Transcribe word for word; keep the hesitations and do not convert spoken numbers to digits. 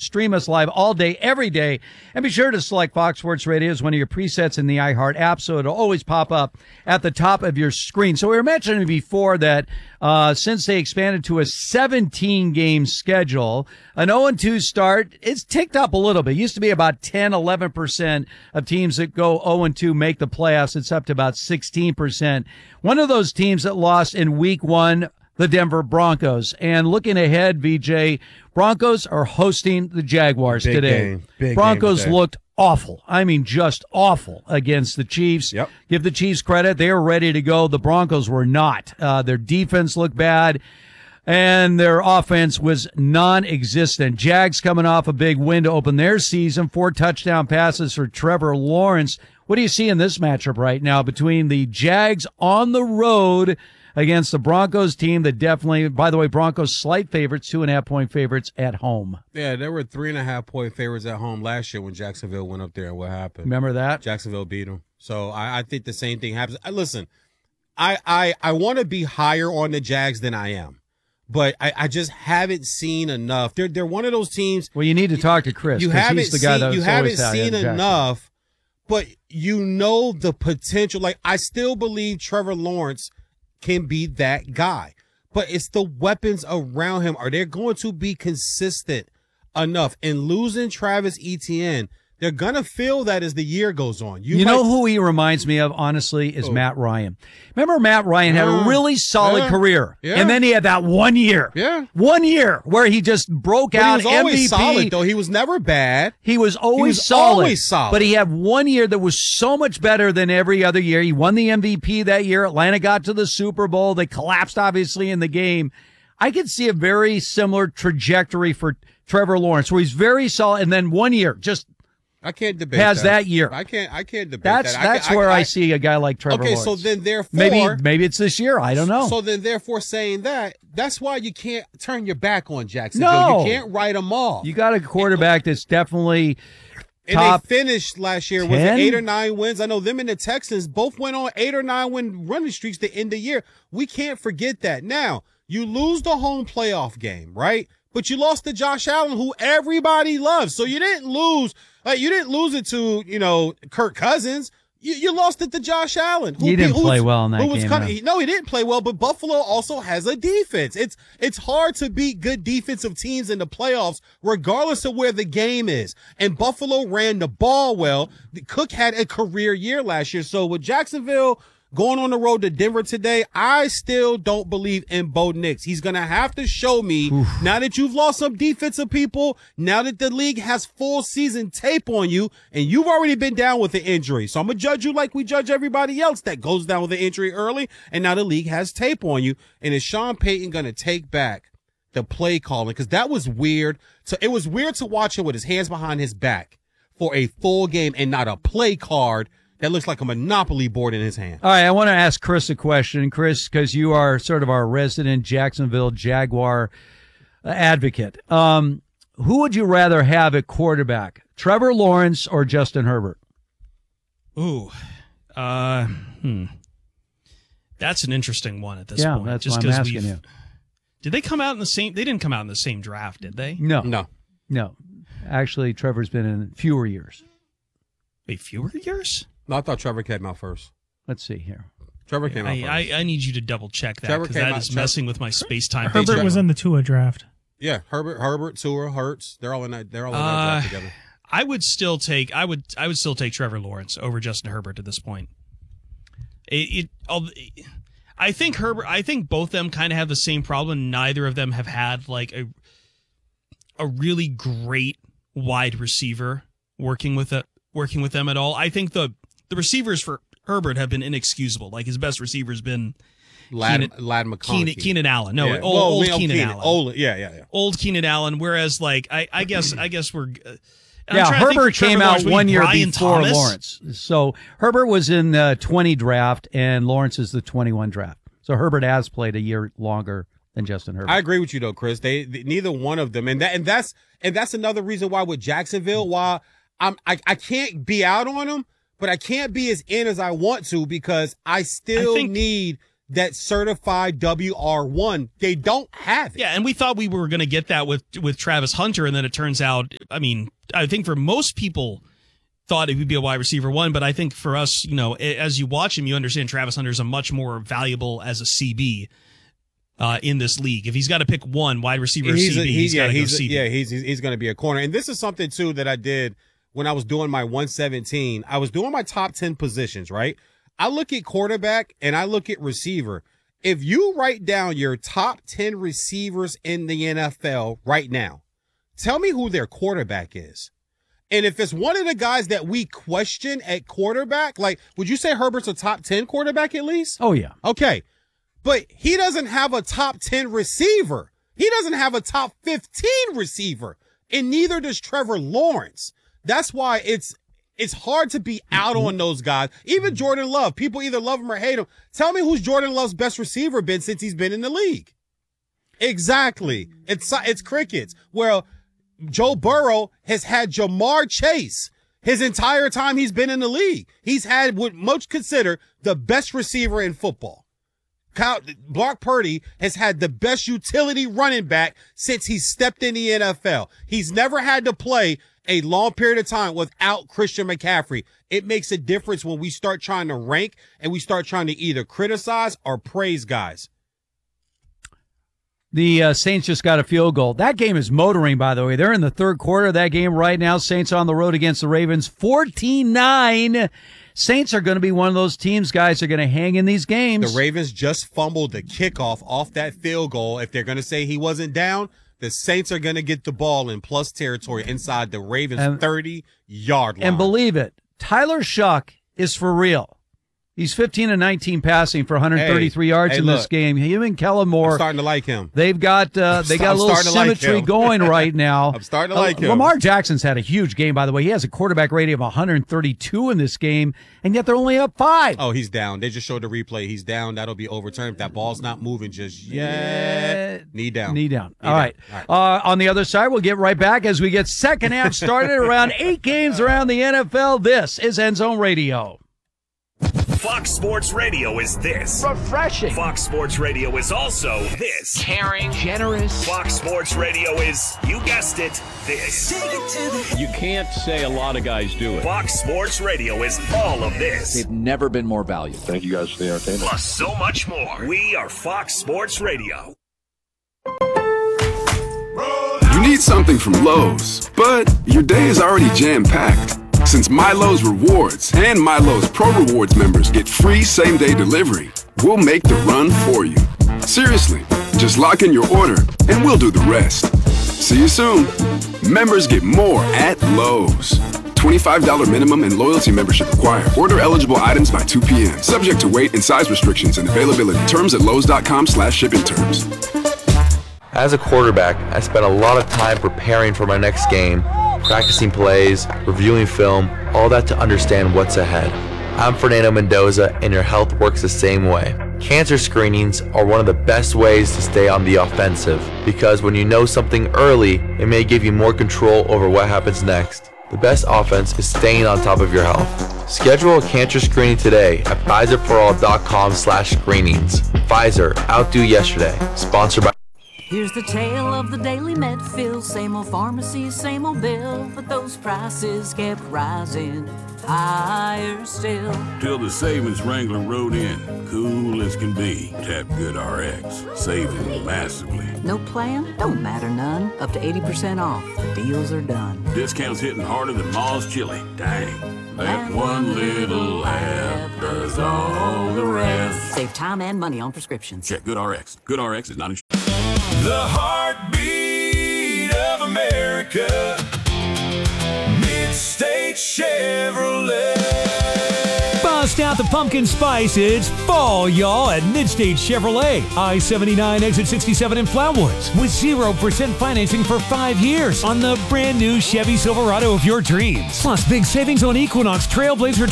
Stream us live all day, every day. And be sure to select Fox Sports Radio as one of your presets in the iHeart app, so it'll always pop up at the top of your screen. So we were mentioning before that uh since they expanded to a seventeen-game schedule, an oh and two start, it's ticked up a little bit. It used to be about ten, eleven percent of teams that go oh and two make the playoffs. It's up to about sixteen percent. One of those teams that lost in week one, the Denver Broncos. And looking ahead, V J, Broncos are hosting the Jaguars Big today. Game. Big Broncos game looked awful. I mean, just awful against the Chiefs. Yep. Give the Chiefs credit. They were ready to go. The Broncos were not. Uh, their defense looked bad, and their offense was non-existent. Jags coming off a big win to open their season. Four touchdown passes for Trevor Lawrence. What do you see in this matchup right now between the Jags on the road against the Broncos team that definitely, by the way, Broncos slight favorites, two and a half point favorites at home. Yeah, there were three and a half point favorites at home last year when Jacksonville went up there, and what happened? Remember that? Jacksonville beat them. So I, I think the same thing happens. I, listen, I I, I want to be higher on the Jags than I am, but I, I just haven't seen enough. They're they're one of those teams. Well, you need to talk to Chris. You haven't he's the guy seen, you haven't seen enough. enough, but you know the potential. Like, I still believe Trevor Lawrence can be that guy, but it's the weapons around him. Are they going to be consistent enough? And losing Travis Etienne, they're going to feel that as the year goes on. You, you might, know who he reminds me of, honestly, is oh. Matt Ryan. Remember Matt Ryan had yeah. a really solid yeah. career, yeah. and then he had that one year. Yeah. One year where he just broke but out he was always M V P. Solid, though. He was never bad. He was always he was solid. always solid. But he had one year that was so much better than every other year. He won the M V P that year. Atlanta got to the Super Bowl. They collapsed, obviously, in the game. I could see a very similar trajectory for Trevor Lawrence, where he's very solid, and then one year just I can't debate has that. that year. I can't. I can't debate that's, that. That's I, where I, I, I see a guy like Trevor okay, Lawrence. so then therefore maybe maybe it's this year. I don't know. So then therefore saying that, that's why you can't turn your back on Jacksonville. No. You can't write them off. You got a quarterback that's definitely and top they finished last year with eight or nine wins. I know them and the Texans both went on eight or nine win running streaks to end the year. We can't forget that. Now, you lose the home playoff game, right? But you lost to Josh Allen, who everybody loves. So you didn't lose. Like, you didn't lose it to, you know, Kirk Cousins. You, you lost it to Josh Allen. Who, he didn't who play was, well in that game. Coming, he, no, he didn't play well, but Buffalo also has a defense. It's it's hard to beat good defensive teams in the playoffs, regardless of where the game is. And Buffalo ran the ball well. Cook had a career year last year. So with Jacksonville going on the road to Denver today, I still don't believe in Bo Nix. He's going to have to show me, Oof. now that you've lost some defensive people, now that the league has full season tape on you, and you've already been down with the injury. So I'm going to judge you like we judge everybody else that goes down with the injury early, and now the league has tape on you. And is Sean Payton going to take back the play calling? Because that was weird. So it was weird to watch him with his hands behind his back for a full game and not a play card that looks like a Monopoly board in his hand. All right, I want to ask Chris a question. Chris, because you are sort of our resident Jacksonville Jaguar advocate. Um, who would you rather have at quarterback, Trevor Lawrence or Justin Herbert? Ooh, uh, hmm. That's an interesting one at this yeah, point. That's just what I'm asking you. Did they come out in the same? They didn't come out in the same draft, did they? No. No. No. Actually, Trevor's been in fewer years. Wait, fewer years? No, I thought Trevor came out first. Let's see here. Trevor came I, out first. I, I need you to double check that Trevor because came that out- is Trevor- messing with my space time. Herbert was in the Tua draft. Yeah, Herbert, Herbert, Tua, Hurts. They're all in that. They're all in that Uh, draft together. I would still take. I would. I would still take Trevor Lawrence over Justin Herbert at this point. It. it I'll, I think Herbert. I think both of them kind of have the same problem. Neither of them have had like a a really great wide receiver working with it, working with them at all. I think the the receivers for Herbert have been inexcusable. Like his best receiver has been Lad, Keenan, Lad McConkey. Keenan, Keenan Allen. No, Yeah. old, Well, old Leo Keenan, Keenan. Allen. Old, yeah, yeah, yeah. Old Keenan Allen. Whereas, like, I, I guess, I guess we're. Uh, I'm yeah, trying to think Herbert of Trevor came Lawrence. out Would one be year Brian before Thomas? Lawrence. So Herbert was in the twenty draft, and Lawrence is the twenty-one draft. So Herbert has played a year longer than Justin Herbert. I agree with you though, Chris. They, they neither one of them, and that and that's and that's another reason why with Jacksonville, why I'm I, I can't be out on them, but I can't be as in as I want to because I still I think- need that certified W R one. They don't have it. Yeah, and we thought we were going to get that with with Travis Hunter, and then it turns out, I mean, I think for most people thought it would be a wide receiver one, but I think for us, you know, as you watch him, you understand Travis Hunter is a much more valuable as a C B uh, in this league. If he's got to pick one wide receiver or he's C B, a, he, he's yeah, got to go he's C B. yeah, he's he's, he's going to be a corner. And this is something too that I did when I was doing my one seventeen. I was doing my top ten positions, right? I look at quarterback and I look at receiver. If you write down your top ten receivers in the N F L right now, tell me who their quarterback is. And if it's one of the guys that we question at quarterback, like, would you say Herbert's a top ten quarterback at least? Oh, yeah. Okay. But he doesn't have a top ten receiver. He doesn't have a top fifteen receiver. And neither does Trevor Lawrence. That's why it's it's hard to be out on those guys. Even Jordan Love. People either love him or hate him. Tell me who's Jordan Love's best receiver been since he's been in the league. Exactly. It's it's crickets. Well, Joe Burrow has had Jamar Chase his entire time he's been in the league. He's had what most consider the best receiver in football. Kyle, Brock Purdy has had the best utility running back since he stepped in the N F L. He's never had to play a long period of time without Christian McCaffrey. It makes a difference when we start trying to rank and we start trying to either criticize or praise guys. The uh, Saints just got a field goal. That game is motoring, by the way. They're in the third quarter of that game right now. Saints on the road against the Ravens, fourteen nine. Saints are going to be one of those teams, guys, are going to hang in these games. The Ravens just fumbled the kickoff off that field goal. If they're going to say he wasn't down, the Saints are going to get the ball in plus territory inside the Ravens' thirty-yard line. And believe it, Tyler Shuck is for real. He's fifteen and nineteen passing for one hundred thirty-three hey, yards hey, in look, this game. Him and Kellen Moore. I'm starting to like him. They've got uh, they got I'm a little starting to like symmetry him. going right now. I'm starting to like uh, him. Lamar Jackson's had a huge game, by the way. He has a quarterback rating of one hundred thirty-two in this game, and yet they're only up five. Oh, he's down. They just showed the replay. He's down. That'll be overturned. If that ball's not moving just yet. Knee down. Knee down. Knee All down. right. All right. Uh, on the other side, we'll get right back as we get second half started around eight games around the N F L. This is End Zone Radio. Fox Sports Radio is this. Refreshing. Fox Sports Radio is also this. Caring. Generous. Fox Sports Radio is, you guessed it, this. You can't say a lot of guys do it. Fox Sports Radio is all of this. They've never been more valuable. Thank you guys for the entertainment. Plus so much more. We are Fox Sports Radio. You need something from Lowe's, but your day is already jam-packed. Since MyLowe's Rewards and MyLowe's Pro Rewards members get free same-day delivery, we'll make the run for you. Seriously, just lock in your order and we'll do the rest. See you soon. Members get more at Lowe's. twenty-five dollars minimum and loyalty membership required. Order eligible items by two p.m. Subject to weight and size restrictions and availability. Terms at lowes.com slash shipping terms. As a quarterback, I spent a lot of time preparing for my next game, practicing plays, reviewing film, all that to understand what's ahead. I'm Fernando Mendoza, and your health works the same way. Cancer screenings are one of the best ways to stay on the offensive, because when you know something early, it may give you more control over what happens next. The best offense is staying on top of your health. Schedule a cancer screening today at Pfizerforall.com slash screenings. Pfizer, outdo yesterday. Sponsored by... Here's the tale of the daily med fill. Same old pharmacy, same old bill, but those prices kept rising higher still. Till the savings Wrangler rode in, cool as can be. Tap GoodRx, saving massively. No plan? Don't matter none. Up to eighty percent off. The deals are done. Discounts hitting harder than Ma's chili. Dang. That one little app does all the rest. Save time and money on prescriptions. Check GoodRx. GoodRx is not insured. The heartbeat of America, Mid-State Chevrolet. Bust out the pumpkin spice. It's fall, y'all, at Mid-State Chevrolet. I seventy-nine, exit sixty-seven in Flatwoods. With zero percent financing for five years on the brand new Chevy Silverado of your dreams. Plus, big savings on Equinox, Trailblazer,